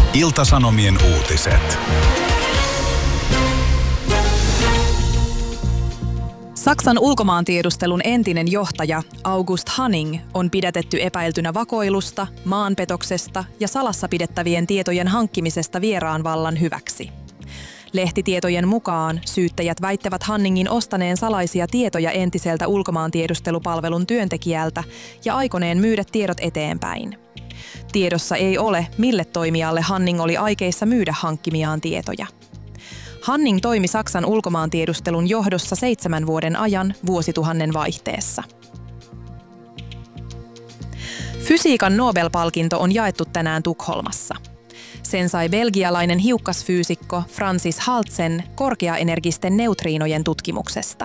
Ilta-Sanomien uutiset. Saksan ulkomaantiedustelun entinen johtaja August Hanning on pidätetty epäiltynä vakoilusta, maanpetoksesta ja salassa pidettävien tietojen hankkimisesta vieraan vallan hyväksi. Lehtitietojen mukaan syyttäjät väittävät Hanningin ostaneen salaisia tietoja entiseltä ulkomaantiedustelupalvelun työntekijältä ja aikoneen myydä tiedot eteenpäin. Tiedossa ei ole, mille toimijalle Hanning oli aikeissa myydä hankkimiaan tietoja. Hanning toimi Saksan ulkomaantiedustelun johdossa 7 vuoden ajan vuosituhannen vaihteessa. Fysiikan Nobel-palkinto on jaettu tänään Tukholmassa. Sen sai belgialainen hiukkasfyysikko Francis Haltsen korkeaenergisten neutriinojen tutkimuksesta.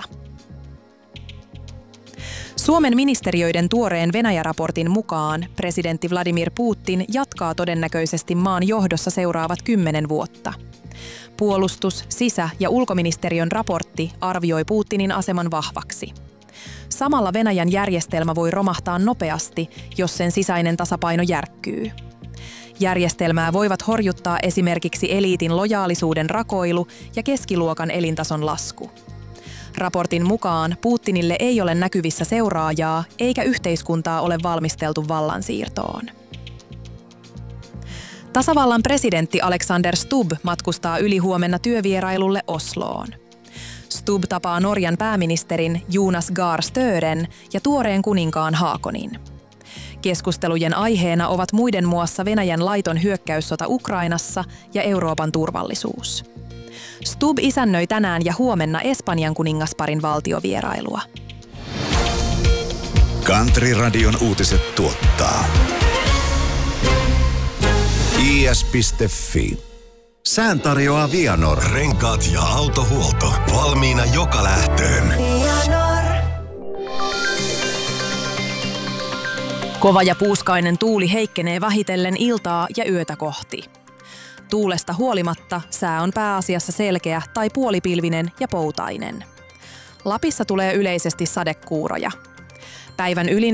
Suomen ministeriöiden tuoreen Venäjä-raportin mukaan presidentti Vladimir Putin jatkaa todennäköisesti maan johdossa seuraavat 10 vuotta. Puolustus-, sisä- ja ulkoministeriön raportti arvioi Putinin aseman vahvaksi. Samalla Venäjän järjestelmä voi romahtaa nopeasti, jos sen sisäinen tasapaino järkkyy. Järjestelmää voivat horjuttaa esimerkiksi eliitin lojaalisuuden rakoilu ja keskiluokan elintason lasku. Raportin mukaan Putinille ei ole näkyvissä seuraajaa eikä yhteiskuntaa ole valmisteltu vallansiirtoon. Tasavallan presidentti Alexander Stubb matkustaa ylihuomenna työvierailulle Osloon. Stubb tapaa Norjan pääministerin Jonas Gahr Støren ja tuoreen kuninkaan Haakonin. Keskustelujen aiheena ovat muiden muassa Venäjän laiton hyökkäyssota Ukrainassa ja Euroopan turvallisuus. Stubb isännöi tänään ja huomenna Espanjan kuningasparin valtiovierailua. Country-radion uutiset tuottaa is.fi. Sään tarjoaa Vianor. Renkaat ja autohuolto. Valmiina joka lähtöön. Kova ja puuskainen tuuli heikkenee vähitellen iltaa ja yötä kohti. Tuulesta huolimatta sää on pääasiassa selkeä tai puolipilvinen ja poutainen. Lapissa tulee yleisesti sadekuuroja. Päivän ylin